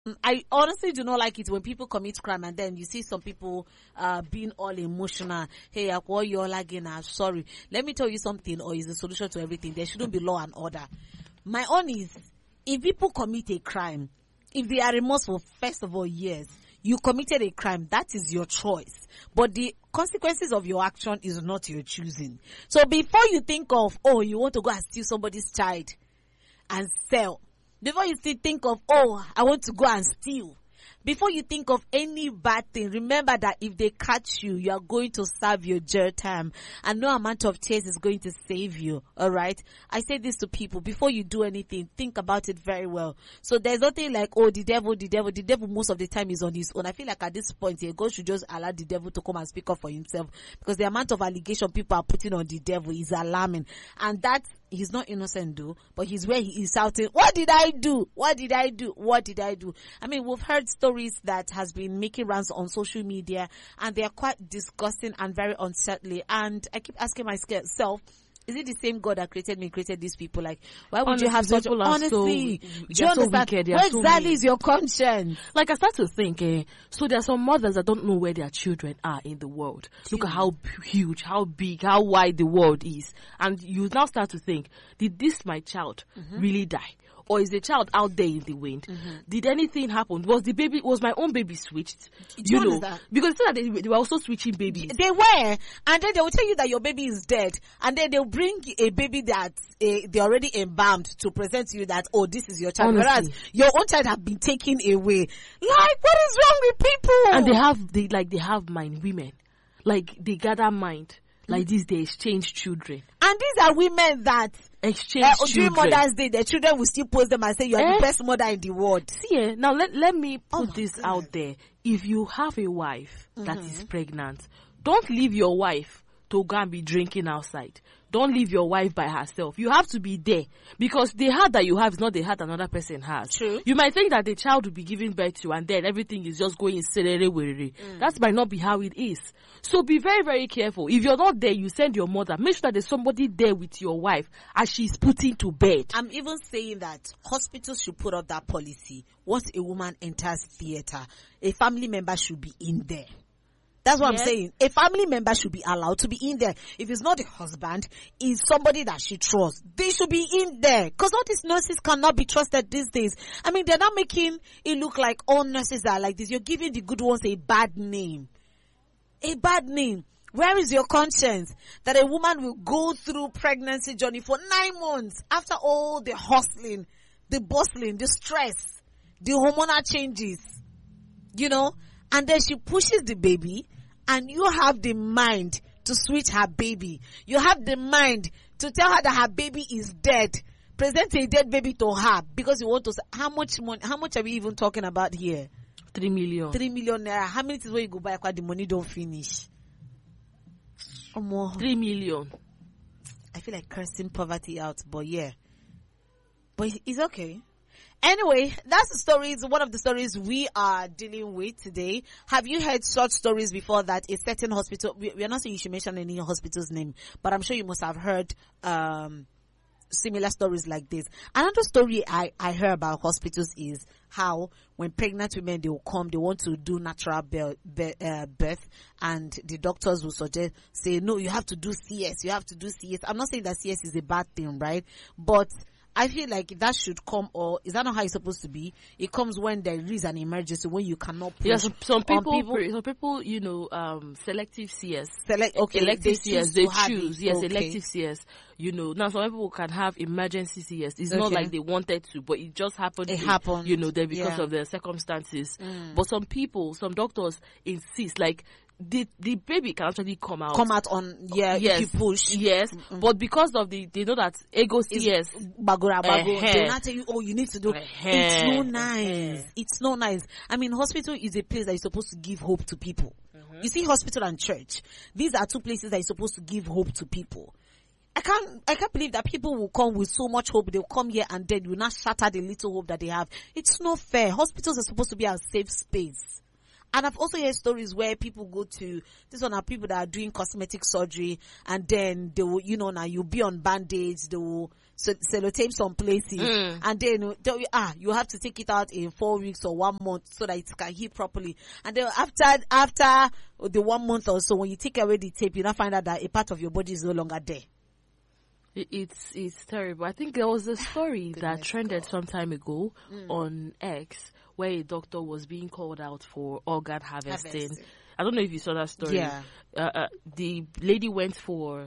I honestly do not like it when people commit crime and then you see some people being all emotional. Hey, you're lagging. I'm sorry. Let me tell you something, or is the solution to everything. There shouldn't be law and order. My own is, if people commit a crime, if they are remorseful, first of all, yes, you committed a crime. That is your choice. But the consequences of your action is not your choosing. So before you think of, oh, you want to go and steal somebody's child and sell, before you still think of, oh, I want to go and steal, before you think of any bad thing, remember that if they catch you, you are going to serve your jail time, and no amount of tears is going to save you. All right. I say this to people: before you do anything, think about it very well. So there's nothing like, oh, the devil. The devil most of the time is on his own. I feel like at this point here, God should just allow the devil to come and speak up for himself, because the amount of allegation people are putting on the devil is alarming, and that. He's not innocent though, but he's where he is shouting, what did I do? What did I do? What did I do? I mean, we've heard stories that has been making rounds on social media, and they are quite disgusting and very unsettling. And I keep asking myself, is it the same God that created me, created these people? Like, why would you have such, honestly, do you understand? Where exactly is your conscience? Like, I start to think, so there are some mothers that don't know where their children are in the world. Look at how huge, how big, how wide the world is. And you now start to think, did this, my child, really die? Or is the child out there in the wind? Did anything happen? Was my own baby switched? You know, because they were also switching babies. They were, and then they will tell you that your baby is dead, and then they'll bring a baby that they already embalmed to present to you that, oh, this is your child. Honestly. Whereas your own child have been taken away. Like, what is wrong with people? And they have mind, women. Like, they gather mind. Like this, they exchange children. And these are women that exchange during children. Mother's Day, their children will still post them and say, you are the best mother in the world. See, now let me put this out there. If you have a wife that is pregnant, don't leave your wife to go and be drinking outside. Don't leave your wife by herself. You have to be there, because the heart that you have is not the heart another person has. True. You might think that the child will be giving birth to and then everything is just going serere. That might not be how it is. So be very, very careful. If you're not there, you send your mother. Make sure that there's somebody there with your wife as she's putting to bed. I'm even saying that hospitals should put up that policy. Once a woman enters theater, a family member should be in there. That's what I'm saying. A family member should be allowed to be in there. If it's not the husband, it's somebody that she trusts. They should be in there. Because all these nurses cannot be trusted these days. I mean, they're not making it look like all nurses are like this. You're giving the good ones a bad name. A bad name. Where is your conscience that a woman will go through pregnancy journey for 9 months after all the hustling, the bustling, the stress, the hormonal changes, you know? And then she pushes the baby, and you have the mind to switch her baby. You have the mind to tell her that her baby is dead. Present a dead baby to her because you want to say, how much money, how much are we even talking about here? 3 million. 3 million naira. How many times when you go buy the money don't finish? 3 million. I feel like cursing poverty out, but yeah. But it's okay. Anyway, that's the stories, one of the stories we are dealing with today. Have you heard such stories before that a certain hospital, we are not saying you should mention any hospital's name, but I'm sure you must have heard similar stories like this. Another story I heard about hospitals is how when pregnant women, they will come, they want to do natural birth, and the doctors will say, no, you have to do CS, you have to do CS. I'm not saying that CS is a bad thing, right? But I feel like that should come, or is that not how it's supposed to be? It comes when there is an emergency, when you cannot push. Yeah, some people, you know, selective CS. Elective CS, they choose. Yes, okay. Elective CS. You know, now some people can have emergency CS. It's not like they wanted to, but it just happened. Happened. You know, because of the circumstances. But some doctors insist, like, the baby can actually come out on if you push but because of they know that ego CS bagura they not tell you, oh, you need to do it's not nice. It's not nice. I mean, hospital is a place that is supposed to give hope to people. You see, hospital and church, these are two places that is supposed to give hope to people. I can't believe that people will come with so much hope. They'll come here and then will not shatter the little hope that they have. It's not fair. Hospitals are supposed to be a safe space. And I've also heard stories where people go to, this one are people that are doing cosmetic surgery, and then they will, now you'll be on band-aids, they will sellotape some places, and then tell you, you have to take it out in 4 weeks or 1 month so that it can heal properly. And then after the 1 month or so, when you take away the tape, you now find out that a part of your body is no longer there. It's terrible. I think there was a story that trended some time ago on X where a doctor was being called out for organ harvesting. I don't know if you saw that story. Yeah. The lady went for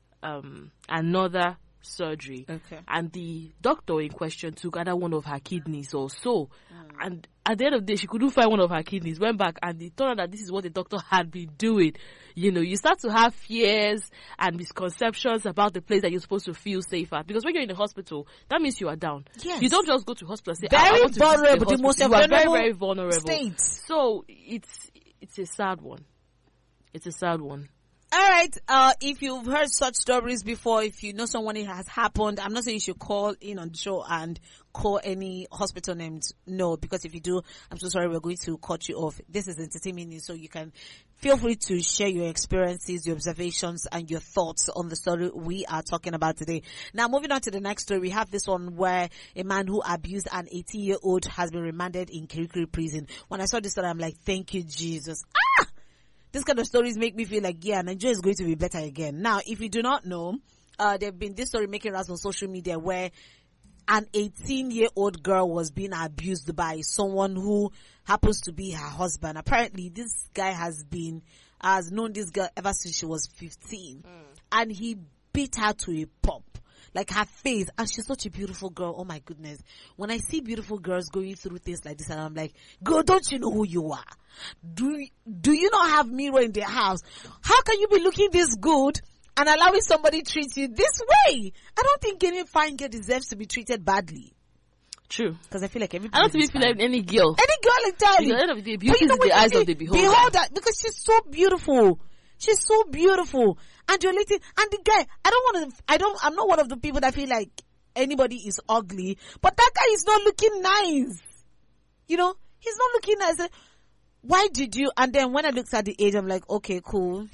another surgery, and the doctor in question took either one of her kidneys or so, and at the end of the day she couldn't find one of her kidneys. Went back and it turned out that this is what the doctor had been doing. You start to have fears and misconceptions about the place that you're supposed to feel safe at, because when you're in the hospital, that means you are down. Yes. You don't just go to hospital and say, very vulnerable, the most vulnerable. You are very, very vulnerable state. So it's a sad one. It's a sad one. All right. If you've heard such stories before, if you know someone it has happened, I'm not saying you should call in on the show and call any hospital names. No, because if you do, I'm so sorry, we're going to cut you off. This is entertainment news, so you can feel free to share your experiences, your observations, and your thoughts on the story we are talking about today. Now, moving on to the next story, we have this one where a man who abused an 18-year-old has been remanded in Kirikiri prison. When I saw this story, I'm like, thank you, Jesus. This kind of stories make me feel like, Nigeria is going to be better again. Now, if you do not know, there've been this story making rounds on social media where an 18-year-old girl was being abused by someone who happens to be her husband. Apparently, this guy has known this girl ever since she was 15. And he beat her to a pulp. Like her face, and she's such a beautiful girl. Oh my goodness. When I see beautiful girls going through things like this, and I'm like, girl, don't you know who you are? Do you not have mirror in their house? How can you be looking this good and allowing somebody treat you this way? I don't think any fine girl deserves to be treated badly. True. Because I feel like everybody. I don't think feel like any girl. Any girl entirely. At the end of the day, beauty is in the eyes of the beholder. Beholder, because she's so beautiful. She's so beautiful. And you're letting, and the guy, I'm not one of the people that feel like anybody is ugly, but that guy is not looking nice. He's not looking nice. Why did you? And then when I looked at the age, I'm like, okay, cool.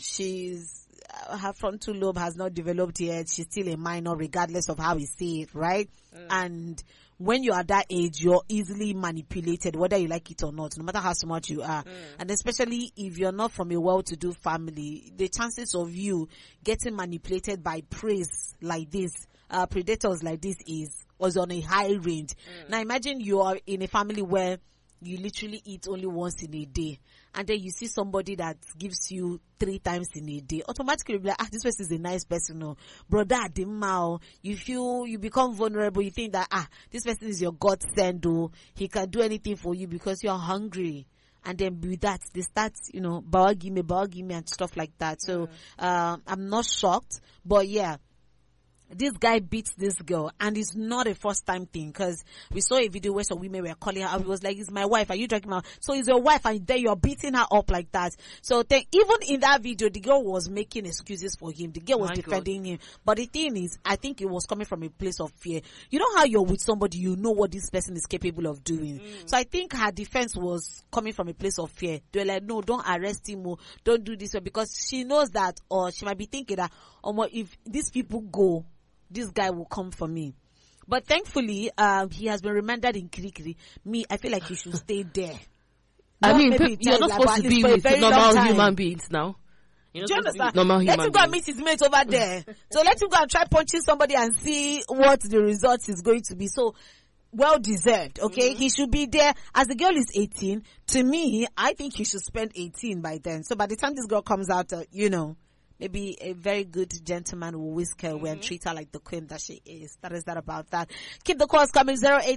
Her frontal lobe has not developed yet. She's still a minor, regardless of how we see it, right? And when you are that age, you're easily manipulated, whether you like it or not, no matter how smart you are. And especially if you're not from a well-to-do family, the chances of you getting manipulated by praise like this, predators like this was on a high range. Now imagine you are in a family where you literally eat only once in a day, and then you see somebody that gives you 3 times in a day, automatically you'll be like, this person is a nice person. No, brother, you become vulnerable. You think that, this person is your God send, he can do anything for you because you're hungry. And then with that, they start, bawa give me and stuff like that. So, I'm not shocked, but yeah. This guy beats this girl, and it's not a first time thing, because we saw a video where some women were calling her and it was like, it's my wife, are you dragging her? So it's your wife, and then you're beating her up like that. So then, even in that video, the girl was making excuses for him. The girl was defending him. But the thing is, I think it was coming from a place of fear. You know how you're with somebody, you know what this person is capable of doing. So I think her defense was coming from a place of fear. They're like, no, don't arrest him, don't do this, because she knows that, or she might be thinking that, if these people go, this guy will come for me. But thankfully, he has been remanded in Kirikiri. I feel like he should stay there. I mean, you're not supposed to be with normal human beings now. Do you understand? Let him go and meet his mate over there. So let him go and try punching somebody and see what the result is going to be. So, well deserved, okay? He should be there. As the girl is 18, to me, I think he should spend 18 by then. So by the time this girl comes out, maybe a very good gentleman will whisk her away and treat her like the queen that she is. That is that about that. Keep the calls coming,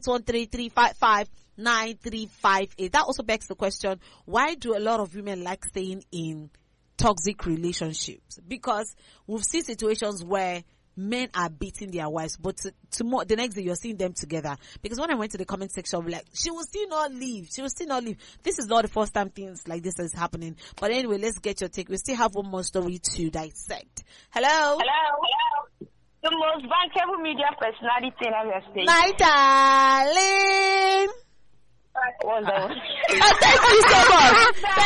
08133559358. That also begs the question, why do a lot of women like staying in toxic relationships? Because we've seen situations where men are beating their wives, but tomorrow, the next day, you're seeing them together. Because when I went to the comment section, I'm like, she will still not leave. This is not the first time things like this is happening. But anyway, let's get your take. We still have one more story to dissect. Hello? The most bankable media personality in our state. My darling. What's that? Thank you so much.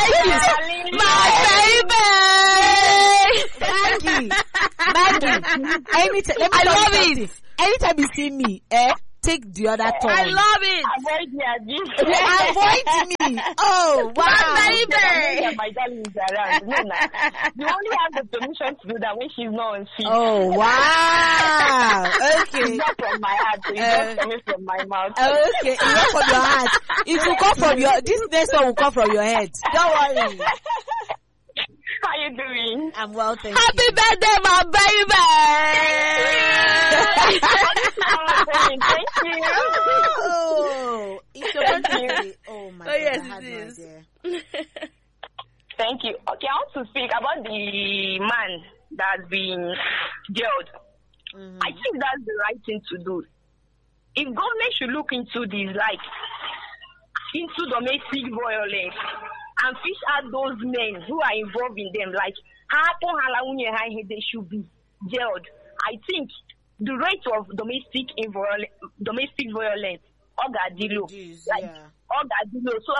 Maggie, I love it. Anytime you see me, take the other turn. I love it. Avoid me, Adi. Avoid me. Oh, wow. Yeah, my darling is around. No, nah. You only have the permission to do that when she's not on feet. Oh, wow. Okay. It's not from my heart. It's not coming from my mouth. Okay, it's not from your heart. It will come from this next one will come from your head. Don't worry. How you doing? I'm well, thank Happy you. birthday, my baby. Thank you. Oh, it's your birthday. Oh my God. Yes, I had it no is. idea. Thank you. Okay, I want to speak about the man that's been jailed. Mm-hmm. I think that's the right thing to do. If government should look into this, like, into domestic violence, and fish out those men who are involved in them, like, they should be jailed. I think the rate of domestic violence, Ogadilo, like, Ogadilo. So,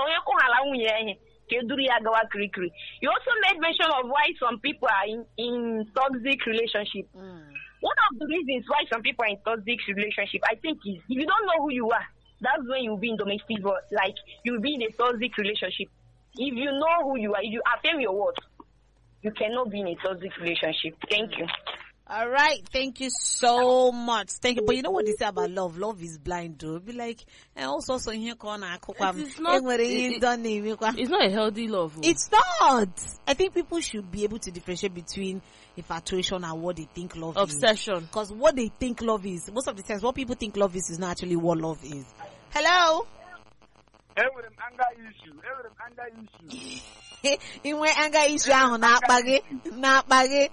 you also made mention of why some people are in toxic relationship. One of the reasons why some people are in toxic relationship, I think, is if you don't know who you are, that's when you'll be in domestic, like, you'll be in a toxic relationship. If you know who you are, if you affirm your words, you cannot be in a toxic relationship. Thank you. All right, thank you so much. Thank you. But you know what they say about love? Love is blind, though. Be like, and also so here corner. It's not a healthy love. It's not. I think people should be able to differentiate between infatuation and what they think love is. Obsession. Because what they think love is, most of the times, what people think love is not actually what love is. Hello? Enwere m anger issue. Inwe anger issue ahụ na-akpa gị.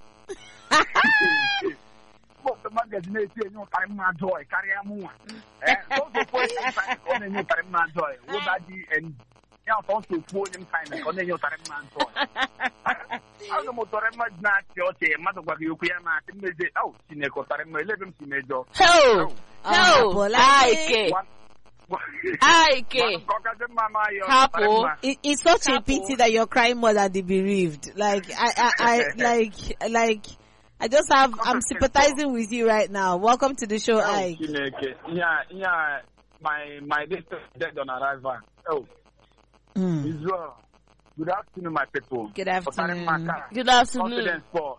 Most of my guys na-eti enye ụtarị mma joy karịa mụnwa. Those of us ọ na-enye ụtarị mma joy. Woba dị ya ọtọ nsọ okwu onye m time ka ọ na-enye ụtarị mma joy. Azụ m ụtarị mma na-achị ọchị mmadụ gwa gị okwu ya na-achị mmezi Chineke ụtarị mma elebe m si mejọ. It's such a pity that you're crying more than the bereaved. Like I'm sympathizing with you right now. Welcome to the show, Ike. Yeah, my sister dead on arrival. Israel. Good afternoon, my people. Good afternoon. Good afternoon. Confidence for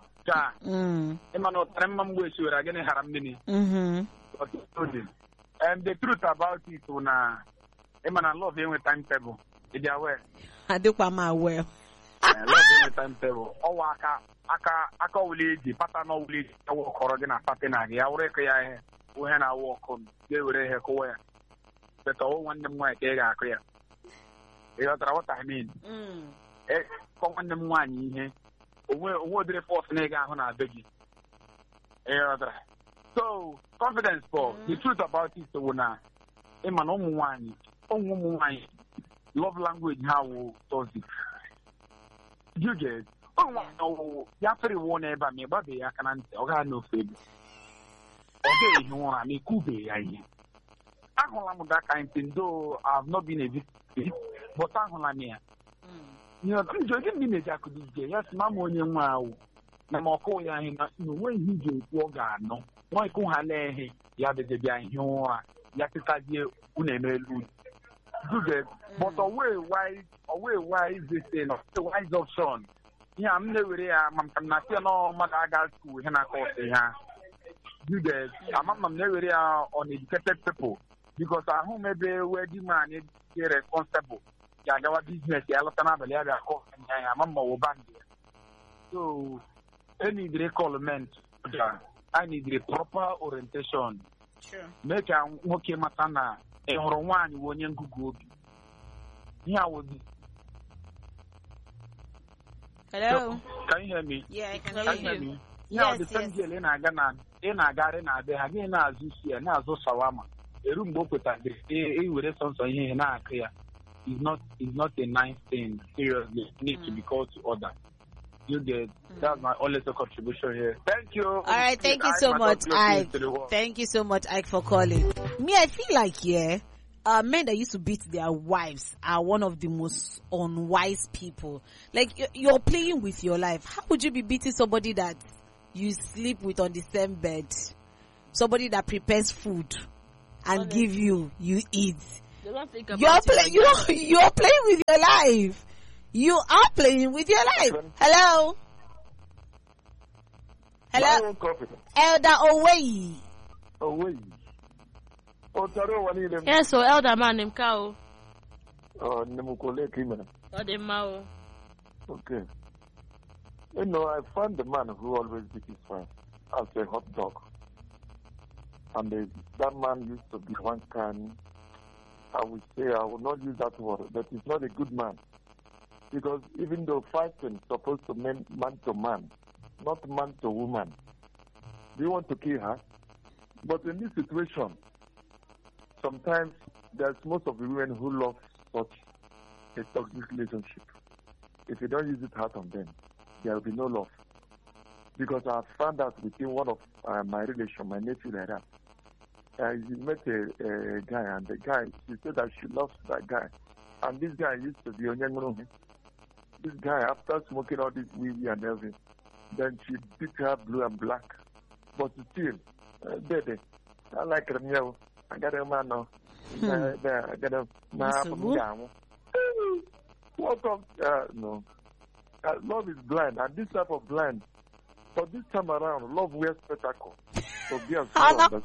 And the truth about it, I love him with timetable. Is you aware? I do come aware. I love him with timetable. Oh, aka uliji, pattern uliji. I walk organ a pattern. I work here. When I walk on, they will have to but all one them white egg are clear. You know what I mean? Come them one here. What the force nega on our biggie. So, confidence for the truth about it, love language, how does it? You get, you have to warn about me, but I can't, no fib. Okay, you want me, Kube, I don't that kind of thing, though I've not been a victim, but I'm here. You know, I'm joking, me, I could be yes, Mamma, wow. Namoko, ya when you do, no. Why go hale ya de bia hiwa ya tikaje unemelu good but away why is this thing the wise option yeah I'm never am na see no madaga school here na course here good I'm never uneducated people because at home maybe where the man is responsible ya dawa business ya lotana bele ya ko ya mama wo band so any recallment I need a proper orientation. Sure. Make a okay matana or one when you go. Yeah, would Hello. Can you hear me? Yeah, I can hear you. Yeah, the same deal in a garden, they have been as you see, and as Sawama. A room book with that, with a son here in our clear. It's not a nice thing. Seriously, it needs to be called to order. You get that's my only contribution here. Thank you. All right, thank you so much, Ike. Thank you so much, Ike, for calling. Me, I feel like men that used to beat their wives are one of the most unwise people. Like, you're playing with your life. How would you be beating somebody that you sleep with on the same bed? Somebody that prepares food and give you eat. They don't think You're about playing. You're playing with your life. You are playing with your life. Hello. Hello. Elder Owei. Owei. Yes, so elder man him cow. Oh, Nemukole Kimena. Or the mao. Okay. You know, I find the man who always beat his wife as a hot dog. And that man used to be one kind, I would say, I will not use that word, but he's not a good man. Because even though fighting is supposed to mean man to man, not man to woman, do you want to kill her? But in this situation, sometimes there's most of the women who love such a toxic relationship. If you don't use it hard on them, there will be no love. Because I found out within one of my relation, my nephew like that, he met a guy, and the guy, she said that she loves that guy. And this guy used to be Onyanguruhi. This guy, after smoking all this weed and everything, then she beat her blue and black. But still, baby, I like them, yo. I got a man now. I got a man. Welcome. No. Love is blind, and this type of blind. But this time around, love wears spectacle. So be as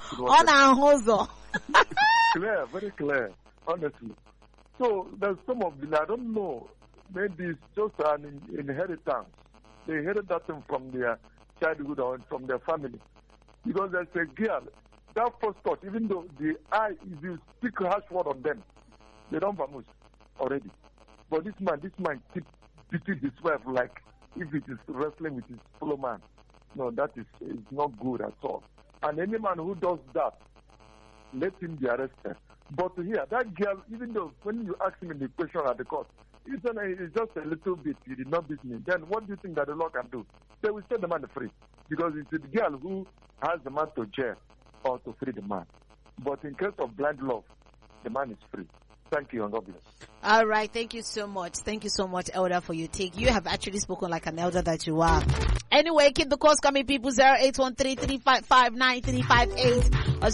clear, very clear, honestly. So there's some of them, I don't know, maybe it's just an inheritance. They inherit that thing from their childhood or from their family. Because there's a girl, that first thought, even though the eye, if you speak a harsh word on them, they don't vanish already. But this man keeps beating his wife like if it is wrestling with his fellow man. No, that is not good at all. And any man who does that, let him be arrested. But here, that girl, even though when you ask him in the question at the court, it's just a little bit, you did not beat me. Then what do you think that the law can do? They will set the man free. Because it's the girl who has the man to jail or to free the man. But in case of blind love, the man is free. Thank you, and God bless. All right, thank you so much. Thank you so much, Elder, for your take. You have actually spoken like an elder that you are. Anyway, keep the calls coming, people. 0813-355-9358 or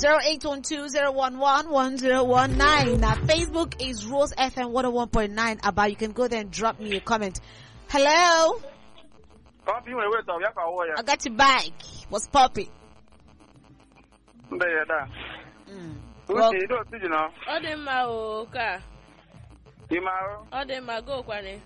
0812-011-1019. Now, Facebook is Rose FM 101.9. About, you can go there and drop me a comment. Hello? I got your bag. What's popping? Well, ọ dị mma o ka ọ dị mma go kwane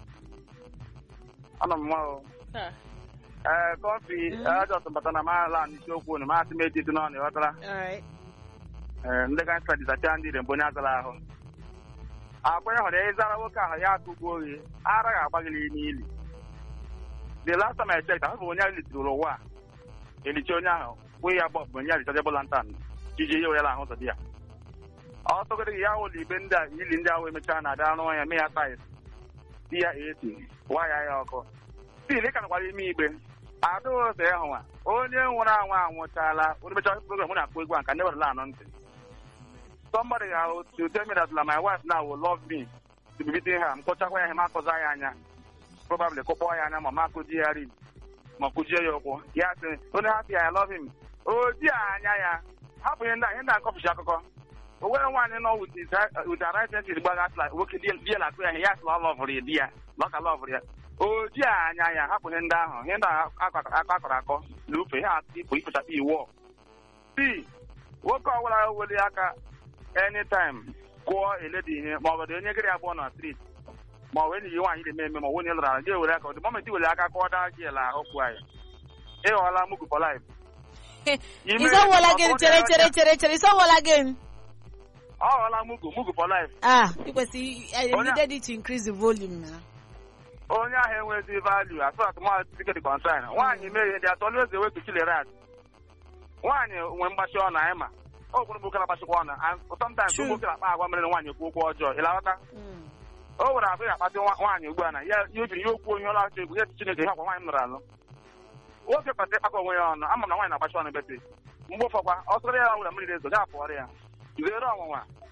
ana mma o coffee just batana ma la ni okwu ni ma ti meji dị n'ọnụ ọtara all right ndị ka study zacha ndị rembo ni azara ahụ akwa ya hore izara nwoke ahụ ya atụgbu oyi ara ga-agbagili n'ili. The last time I checked, I have only little ụwa elicha onye ahụ we ya bụ onye rechargeable lantern jiji ya la ahụ dia ọtọgoro ya ụlọ ibe ndị a ili ndị ahụ emechaa na ada anụ ya mee ya tais ya eti waya ya ọkụ sili ka nakwara ime igbe adụose ya hụwa onye nwụrụ anwụ anwụchala onye mechaa program mụ na-akpọ egwu nka ndị werela anọ ntị. Somebody to tell me that my wife now will love me to be beating her. Mkọchakwa ya ma akọza ya anya probably kọpọ ya anya ma ma akụji ya ri ma kụjie ya ụkwụ ya sị onye happy I love him oji anya ya hapụ ihe ndị akọpụchi akụkọ o nwere nwaanyị nọ with a right sense gbaga asla nwoke di ya akụ ya ya sịla ọlọvụrụ di ya lọka lọvụrụ ya oji anya ya hapụ ihe ndị ahụ ihe ndị akọrọ akọ na ufe ha ikpo ikpochapụ iwu si nwoke ọbụla weli aka anytime kụọ eledi ihe ma ọ bụ onye gịrị abụọ na street ma ọ wee n'iyi nwaanyị na-eme eme ma ọ nwunye lụrụ ala ndị ewere aka ọ dị moment were aka kụọ daa gị la ahụ kwụ anyị ịghọọla mugu for life. Isọwọla gị chere isọwọla gị ọ ghọọla mugu for life. I needed it to increase the volume na. Onye ahụ enwezi value as far as my ticket concern. Nwaanyị mere ndị atọ always way to kill a rat. Nwaanyị nwe mgbachi ọnụ anyị ma ọ gwụrụ bụkara akpachikwa ọnụ and sometimes ụgbọkara akpa agwa mere nwaanyị okwu okwu ọjọọ ịlawata o nwere abụ ya akpati nwaanyị ugbu a na ya ojiri ya okwu onye ọla achọ egwu ya Chineke ha kwa nwaanyị nọrọ alụ nwoke kpata ịkpakọ onwe ya ọnụ ama na nwaanyị na-agbachi ọnụ bete mgbe ụfọkwa ọ sọrọ ya ụlọ mmiri ezo ga-apụọrọ ya zere ọnwụnwa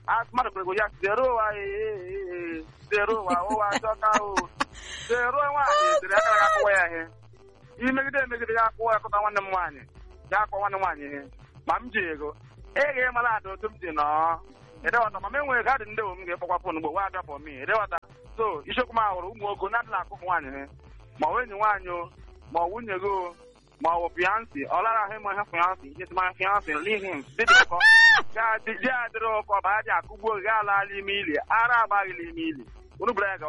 mmadụ kwere ya zere ụwa zere ụwa chọka zere nwaanyị zere aka ga akụwa ya ihe imegide ya akụwa ya kụta nwanne m nwaanyị ya akwa nwanne m nwaanyị ihe ma m ji ego ege mara ada otu m ji nọọ edewata ma m enweghị ego adị ndị m ga-ekpọkwa fon ugbo wa abịa fọ mi edewata so isiokwu m ahụrụ ụmụ nwoke na adịla akụ nwaanyị ihe ma ọ enyi nwaanyị o ma ọ nwunye gị o ma ọ bụ fiansị ọ lara ahụ ịma ihe fiansị ihe tụmanya fiansị leave him dị ụkọ ji adịrị ụkọ ba adị akụgbuo gị ala ime ili ara agbaghị n'ime ili. All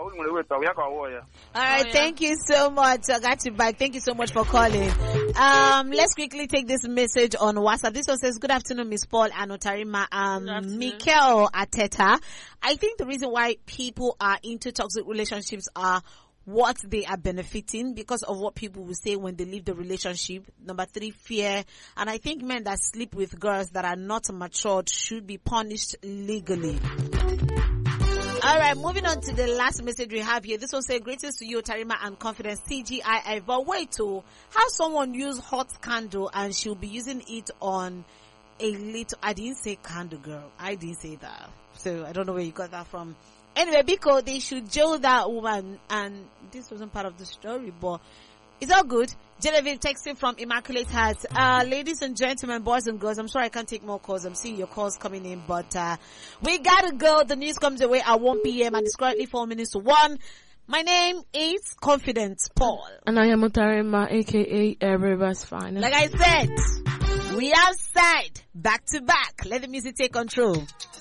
right, thank you so much. I got you back. Thank you so much for calling. Let's quickly take this message on WhatsApp. This one says, good afternoon, Miss Paul and Otarima. Mikel Ateta. I think the reason why people are into toxic relationships are what they are benefiting because of what people will say when they leave the relationship. Number 3, fear. And I think men that sleep with girls that are not matured should be punished legally. All right, moving on to the last message we have here. This one says, greetings to you, Tarima and Confidence, TGII. But wait, to how someone use hot candle and she'll be using it on a little, I didn't say candle, girl. I didn't say that. So I don't know where you got that from. Anyway, because they should jail that woman, and this wasn't part of the story, but it's all good. Genevieve texting from Immaculate Heart. Ladies and gentlemen, boys and girls, I'm sorry I can't take more calls. I'm seeing your calls coming in, but we gotta go. The news comes away at 1 p.m. and it's currently 4 minutes to 1. My name is Confidence Paul. And I am Otarima, aka Everybody's Fine. Like I said, we outside, back to back. Let the music take control.